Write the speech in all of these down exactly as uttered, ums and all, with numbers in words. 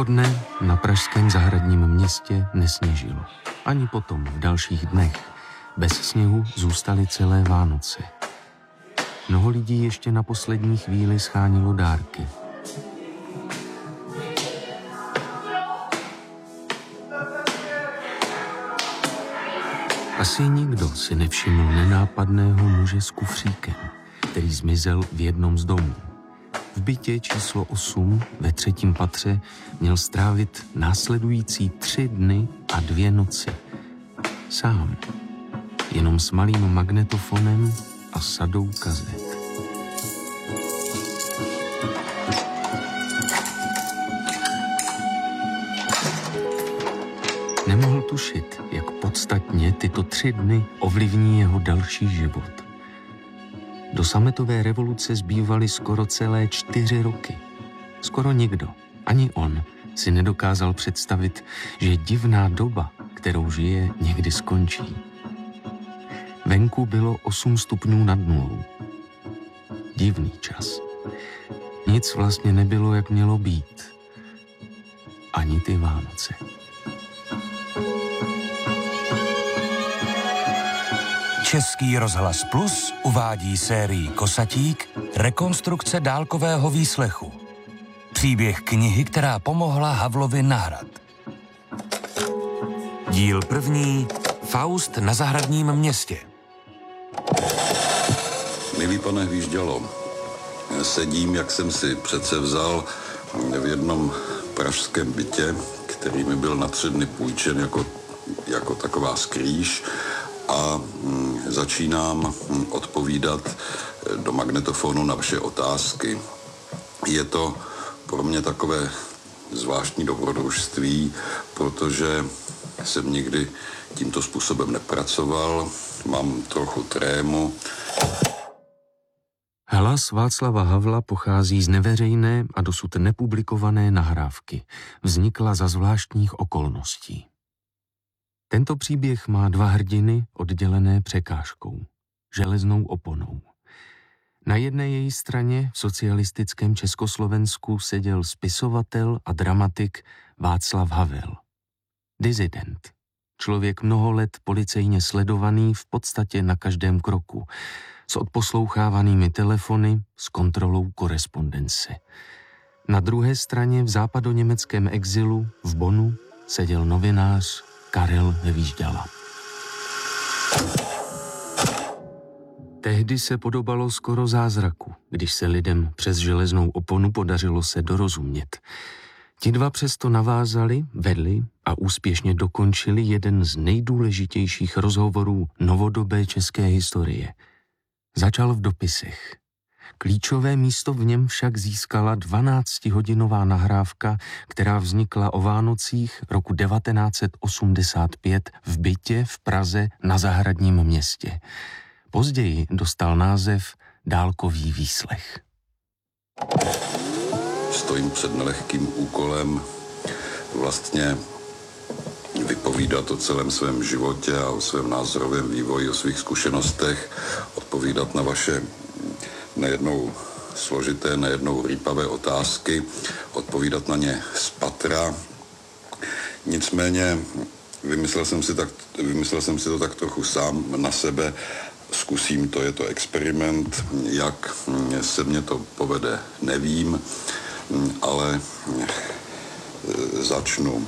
dne na pražském zahradním městě nesněžilo. Ani potom v dalších dnech. Bez sněhu zůstaly celé Vánoce. Mnoho lidí ještě na poslední chvíli schánilo dárky. Asi nikdo si nevšiml nenápadného muže s kufříkem, který zmizel v jednom z domů. V bytě číslo osm ve třetím patře měl strávit následující tři dny a dvě noci. Sám. Jenom s malým magnetofonem a sadou kazet. Nemohl tušit, jak podstatně tyto tři dny ovlivní jeho další život. Do sametové revoluce zbývaly skoro celé čtyři roky. Skoro nikdo, ani on, si nedokázal představit, že divná doba, kterou žije, někdy skončí. Venku bylo osm stupňů nad nulou. Divný čas. Nic vlastně nebylo, jak mělo být. Ani ty Vánoce. Český rozhlas Plus uvádí sérii Kosatík rekonstrukce dálkového výslechu. Příběh knihy, která pomohla Havlovi na hrad. Díl první. Faust na zahradním městě. Milý pane Hvíždělo, sedím, jak jsem si přece vzal, v jednom pražském bytě, který mi byl na tři dny půjčen jako, jako taková skrýš, a začínám odpovídat do magnetofonu na vaše otázky. Je to pro mě takové zvláštní dobrodružství, protože jsem nikdy tímto způsobem nepracoval, mám trochu trému. Hlas Václava Havla pochází z neveřejné a dosud nepublikované nahrávky. Vznikla za zvláštních okolností. Tento příběh má dva hrdiny oddělené překážkou, železnou oponou. Na jedné její straně v socialistickém Československu seděl spisovatel a dramatik Václav Havel. Disident. Člověk mnoho let policejně sledovaný v podstatě na každém kroku, s odposlouchávanými telefony, s kontrolou korespondence. Na druhé straně v západoněmeckém exilu v Bonnu seděl novinář Karel Hvížděla. Tehdy se podobalo skoro zázraku, když se lidem přes železnou oponu podařilo se dorozumět. Ti dva přesto navázali, vedli a úspěšně dokončili jeden z nejdůležitějších rozhovorů novodobé české historie. Začal v dopisech. Klíčové místo v něm však získala dvanáctihodinová nahrávka, která vznikla o Vánocích roku devatenáct set osmdesát pět v bytě v Praze na zahradním městě. Později dostal název Dálkový výslech. Stojím před nelehkým úkolem vlastně vypovídat o celém svém životě a o svém názorovém vývoji, o svých zkušenostech, odpovídat na vaše nejednou složité, nejednou rýpavé otázky, odpovídat na ně z patra. Nicméně vymyslel jsem si, tak, vymyslel jsem si to tak trochu sám na sebe. Zkusím to, je to experiment. Jak se mně to povede, nevím, ale začnu.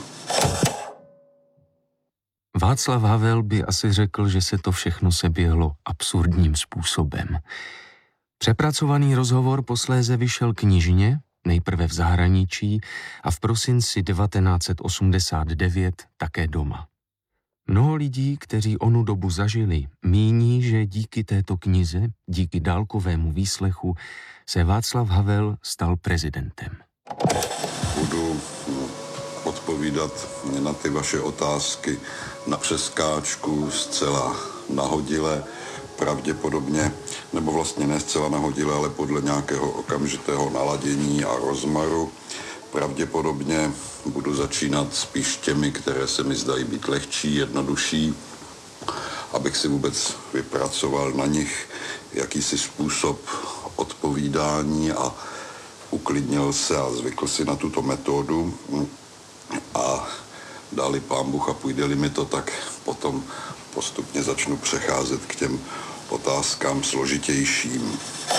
Václav Havel by asi řekl, že se to všechno seběhlo absurdním způsobem. Přepracovaný rozhovor posléze vyšel knižně, nejprve v zahraničí a v prosinci devatenáct set osmdesát devět také doma. Mnoho lidí, kteří onu dobu zažili, míní, že díky této knize, díky dálkovému výslechu, se Václav Havel stal prezidentem. Budu odpovídat na ty vaše otázky na přeskáčku, zcela nahodile, pravděpodobně, nebo vlastně ne zcela nahodile, ale podle nějakého okamžitého naladění a rozmaru. Pravděpodobně budu začínat spíš těmi, které se mi zdají být lehčí, jednodušší, abych si vůbec vypracoval na nich jakýsi způsob odpovídání a uklidnil se a zvykl si na tuto metodu. A dali pán Bůh a půjde-li mi to, tak potom postupně začnu přecházet k těm otázkám složitějším.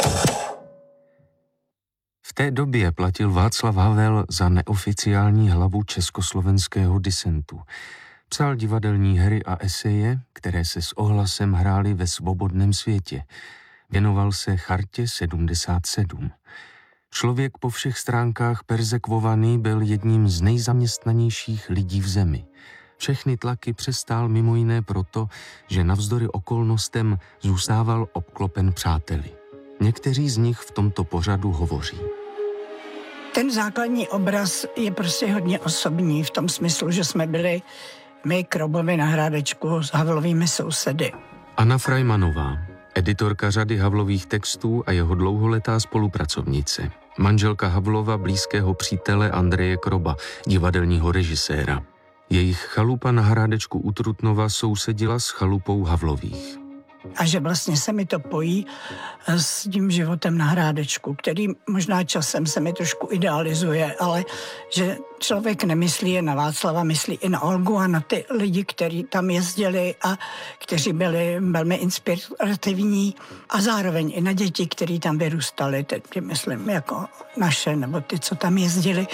V té době platil Václav Havel za neoficiální hlavu československého disentu. Psal divadelní hry a eseje, které se s ohlasem hrály ve svobodném světě. Věnoval se Chartě sedmdesát sedm. Člověk po všech stránkách perzekvovaný byl jedním z nejzaměstnanějších lidí v zemi. Všechny tlaky přestál mimo jiné proto, že navzdory okolnostem zůstával obklopen přáteli. Někteří z nich v tomto pořadu hovoří. Ten základní obraz je prostě hodně osobní v tom smyslu, že jsme byli my Krobovi na Hrádečku s Havlovými sousedy. Anna Frajmanová, editorka řady Havlových textů a jeho dlouholetá spolupracovnice. Manželka Havlova, blízkého přítele Andreje Kroba, divadelního režiséra. Jejich chalupa na Hrádečku u Trutnova sousedila s chalupou Havlových. A že vlastně se mi to pojí s tím životem na Hrádečku, který možná časem se mi trošku idealizuje, ale že člověk nemyslí jen na Václava, myslí i na Olgu a na ty lidi, kteří tam jezdili a kteří byli velmi inspirativní a zároveň i na děti, kteří tam vyrůstali, teď myslím jako naše nebo ty, co tam jezdili.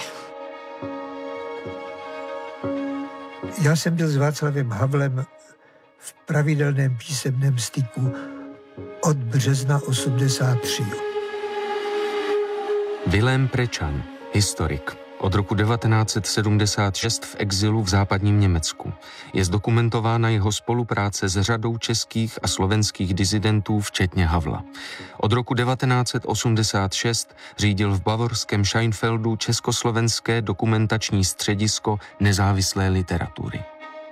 Já jsem byl s Václavem Havlem v pravidelném písemném styku od března osmdesát tři. Vilém Prečan, historik, od roku devatenáct set sedmdesát šest v exilu v západním Německu. Je zdokumentována jeho spolupráce s řadou českých a slovenských disidentů, včetně Havla. Od roku devatenáct set osmdesát šest řídil v bavorském Scheinfeldu československé dokumentační středisko nezávislé literatury.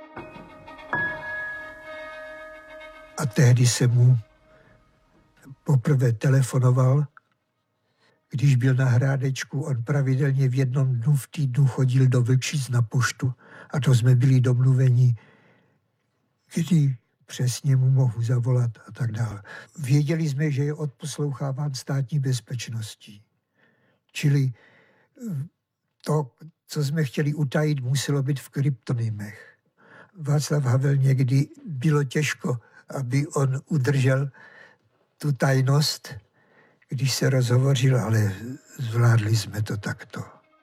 A tehdy jsem mu poprvé telefonoval, když byl na Hrádečku. On pravidelně v jednom dnu v týdnu chodil do Vlčic na poštu a to jsme byli domluveni, kdy přesně mu mohu zavolat a tak dále. Věděli jsme, že je odposloucháván státní bezpečností. Čili to, co jsme chtěli utajit, muselo být v kryptonymech. Václav Havel někdy bylo těžko, aby on udržel tu tajnost, když se rozhovořil, ale zvládli jsme to takto.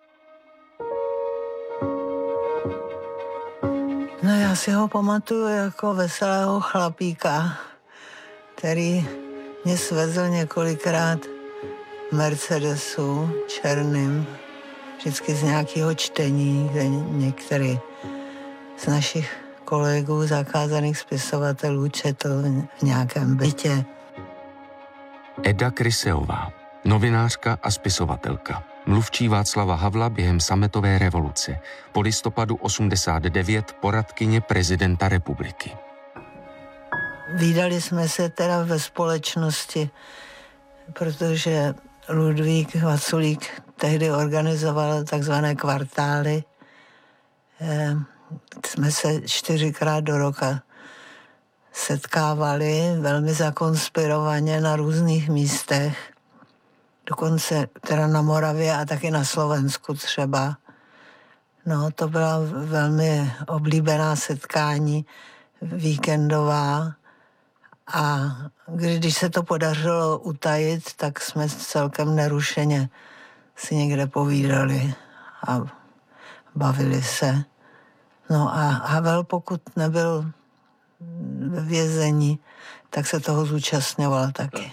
No já si ho pamatuju jako veselého chlapíka, který mě svezl několikrát v Mercedesu černým, vždycky z nějakého čtení, kde některý z našich kolegů zakázaných spisovatelů četl v nějakém bytě. Eda Kryseová, novinářka a spisovatelka. Mluvčí Václava Havla během sametové revoluce. Po listopadu osmdesát devět poradkyně prezidenta republiky. Vídali jsme se teda ve společnosti, protože Ludvík Vaculík tehdy organizoval takzvané kvartály. E, jsme se čtyřikrát do roka setkávali velmi zakonspirovaně na různých místech, dokonce teda na Moravě a taky na Slovensku třeba. No, to byla velmi oblíbená setkání, víkendová. A když se to podařilo utajit, tak jsme celkem nerušeně si někde povídali a bavili se. No a Havel, pokud nebyl ve vězení, tak se toho zúčastňoval taky.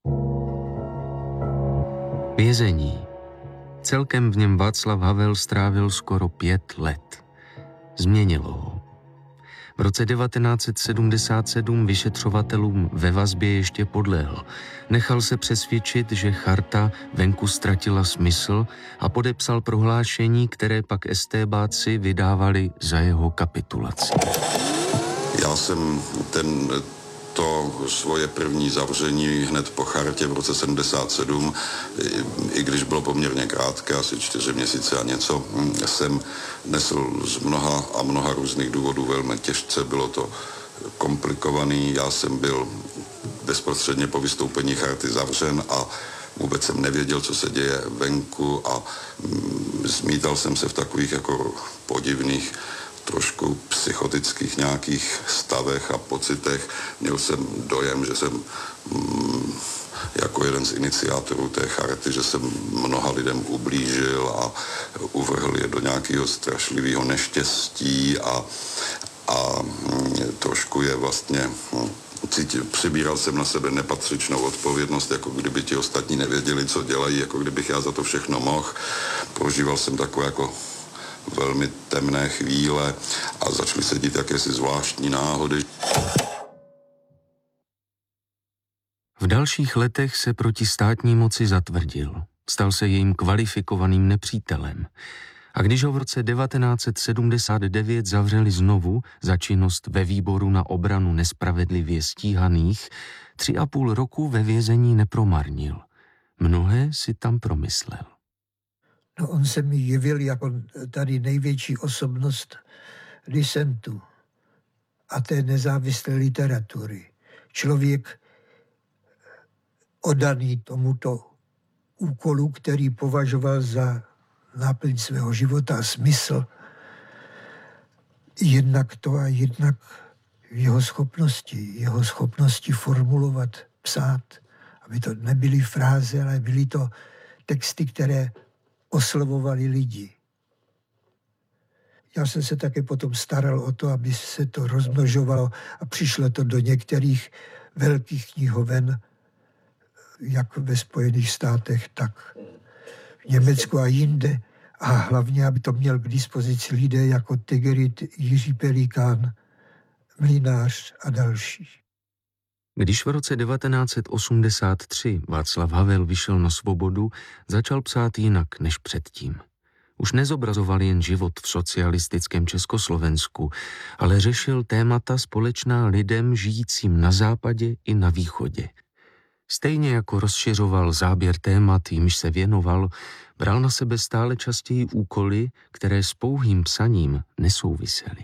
Vězení. Celkem v něm Václav Havel strávil skoro pět let. Změnilo ho. V roce devatenáct set sedmdesát sedm vyšetřovatelům ve vazbě ještě podlehl. Nechal se přesvědčit, že charta venku ztratila smysl a podepsal prohlášení, které pak estébáci vydávali za jeho kapitulaci. Já jsem ten, to svoje první zavření hned po chartě v roce sedmdesát sedm, i když bylo poměrně krátké, asi čtyři měsíce a něco, jsem nesl z mnoha a mnoha různých důvodů velmi těžce. Bylo to komplikovaný. Já jsem byl bezprostředně po vystoupení charty zavřen a vůbec jsem nevěděl, co se děje venku a mm, zmítal jsem se v takových jako podivných, trošku psychotických nějakých stavech a pocitech. Měl jsem dojem, že jsem mm, jako jeden z iniciátorů té charty, že jsem mnoha lidem ublížil a uvrhl je do nějakého strašlivého neštěstí a, a mm, trošku je vlastně... Mm, Cítil, přibíral jsem na sebe nepatřičnou odpovědnost, jako kdyby ti ostatní nevěděli, co dělají, jako kdybych já za to všechno mohl. Prožíval jsem takové jako velmi temné chvíle a začaly se dít jakési zvláštní náhody. V dalších letech se proti státní moci zatvrdil. Stal se jejím kvalifikovaným nepřítelem. A když ho v roce devatenáct set sedmdesát devět zavřeli znovu za činnost ve výboru na obranu nespravedlivě stíhaných, tři a půl roku ve vězení nepromarnil. Mnohé si tam promyslel. No, on se mi jevil jako tady největší osobnost disentu a té nezávislé literatury. Člověk oddaný tomuto úkolu, který považoval za náplň svého života a smysl, jednak to a jednak jeho schopnosti, jeho schopnosti formulovat, psát, aby to nebyly fráze, ale byly to texty, které oslovovaly lidi. Já jsem se také potom staral o to, aby se to rozmnožovalo a přišlo to do některých velkých knihoven, jak ve Spojených státech, tak v Německu a jinde. A hlavně, aby to měl k dispozici lidé jako Tegerit, Jiří Pelikán, Mlynář a další. Když v roce devatenáct set osmdesát tři Václav Havel vyšel na svobodu, začal psát jinak než předtím. Už nezobrazoval jen život v socialistickém Československu, ale řešil témata společná lidem žijícím na západě i na východě. Stejně jako rozšiřoval záběr témat, jimž se věnoval, bral na sebe stále častěji úkoly, které s pouhým psaním nesouvisely.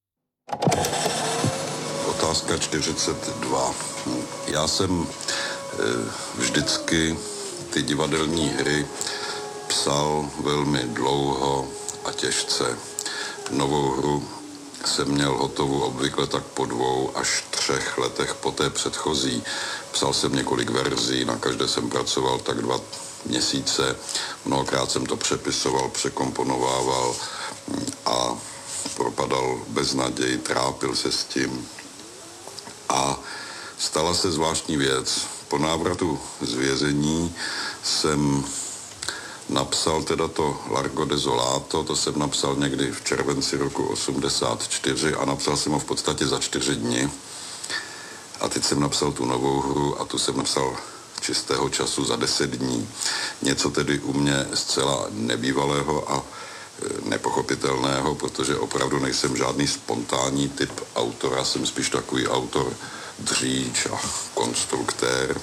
Otázka čtyřicet dva. Já jsem vždycky ty divadelní hry psal velmi dlouho a těžce. Novou hru jsem měl hotovou obvykle tak po dvou až třech letech po té předchozí. Psal jsem několik verzí, na každé jsem pracoval tak dva měsíce. Mnohokrát jsem to přepisoval, překomponovával a propadal beznaději, trápil se s tím. A stala se zvláštní věc. Po návratu z vězení jsem napsal teda to Largo Desolato, to jsem napsal někdy v červenci roku osmdesát čtyři a napsal jsem ho v podstatě za čtyři dny. A teď jsem napsal tu novou hru a tu jsem napsal čistého času za deset dní. Něco tedy u mě zcela nebývalého a nepochopitelného, protože opravdu nejsem žádný spontánní typ autora, jsem spíš takový autor dříč a konstruktér.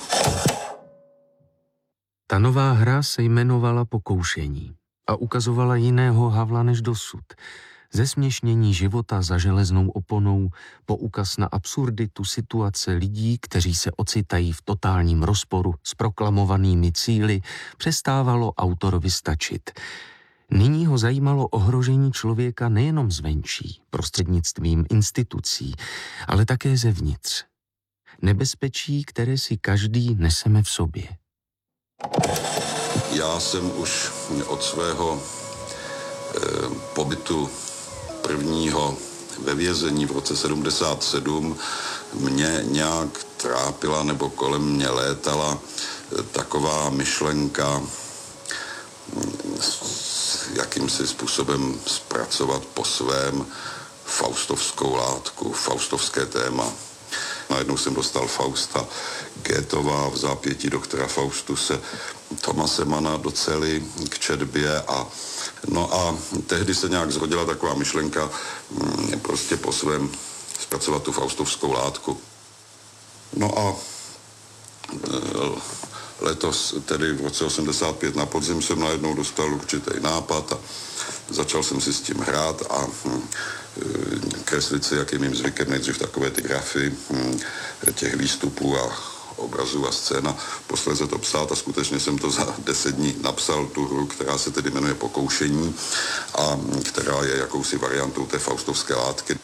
Ta nová hra se jmenovala Pokoušení a ukazovala jiného Havla než dosud. Zesměšnění života za železnou oponou, poukaz na absurditu situace lidí, kteří se ocitají v totálním rozporu s proklamovanými cíli, přestávalo autorovi stačit. Nyní ho zajímalo ohrožení člověka nejenom zvenčí, prostřednictvím institucí, ale také zevnitř. Nebezpečí, které si každý neseme v sobě. Já jsem už od svého eh, pobytu prvního ve vězení v roce sedmdesát sedm mě nějak trápila nebo kolem mě létala eh, taková myšlenka s jakýmsi způsobem zpracovat po svém faustovskou látku, faustovské téma. Najednou jsem dostal Fausta Goethova v zápětí doktora Faustuse, Thomase Manna do cely k četbě a no a tehdy se nějak zrodila taková myšlenka prostě po svém zpracovat tu faustovskou látku. No a letos, tedy v roce osmdesát pět na podzim, jsem najednou dostal určitý nápad a začal jsem si s tím hrát a kreslit si, jak je mým zvykem, nejdřív takové ty grafy těch výstupů a obrazů a scén a posléze to psát a skutečně jsem to za deset dní napsal, tu hru, která se tedy jmenuje Pokoušení a která je jakousi variantou té faustovské látky.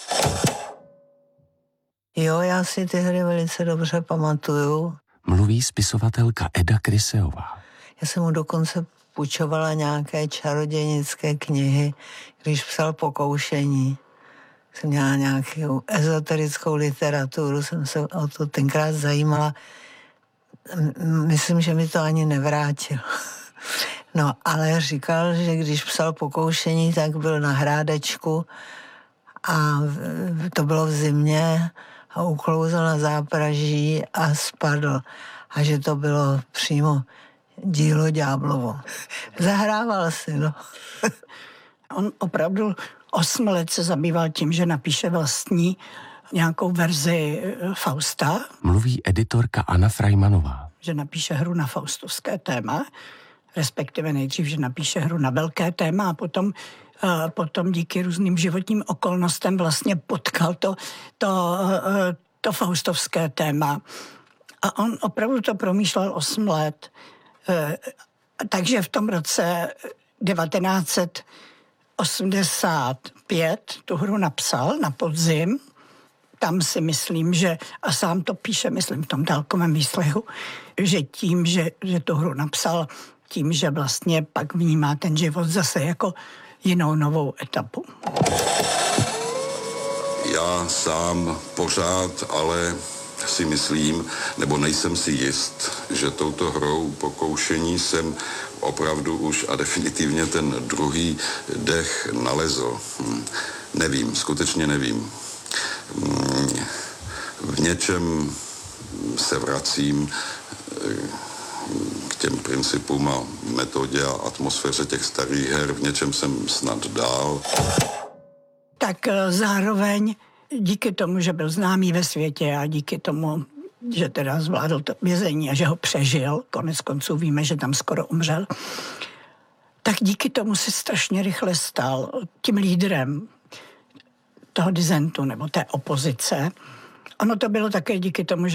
Jo, já si ty hry velice dobře pamatuju. Mluví spisovatelka Eda Kryseová. Já jsem mu dokonce půjčovala nějaké čarodějnické knihy, když psal Pokoušení. Jsem měla nějakou ezoterickou literaturu, jsem se o to tenkrát zajímala. Myslím, že mi to ani nevrátil. No, ale říkal, že když psal Pokoušení, tak byl na Hrádečku a to bylo v zimě a uklouzl na zápraží a spadl. A že to bylo přímo dílo ďáblovo. Zahrával si, no. On opravdu osm let se zabýval tím, že napíše vlastní nějakou verzi Fausta. Mluví editorka Anna Frajmanová. Že napíše hru na faustovské téma, respektive nejdřív, že napíše hru na velké téma a potom, uh, potom díky různým životním okolnostem vlastně potkal to, to, uh, to faustovské téma. A on opravdu to promýšlel osm let. Uh, takže v tom roce devatenáct set osmdesát pět tu hru napsal na podzim. Tam si myslím, že, a sám to píše, myslím, v tom dálkovém výslechu, že tím, že, že tu hru napsal, tím, že vlastně pak vnímá ten život zase jako jinou novou etapu. Já sám pořád, ale si myslím, nebo nejsem si jist, že touto hrou Pokoušení jsem opravdu už a definitivně ten druhý dech nalezl. Hm. Nevím, skutečně nevím. Hm. V něčem se vracím k těm principům a metodě a atmosféře těch starých her, v něčem jsem snad dál. Tak zároveň díky tomu, že byl známý ve světě a díky tomu, že teda zvládl to vězení a že ho přežil, konec konců víme, že tam skoro umřel, tak díky tomu se strašně rychle stal tím lídrem toho disentu nebo té opozice. Ono to bylo také díky tomu, že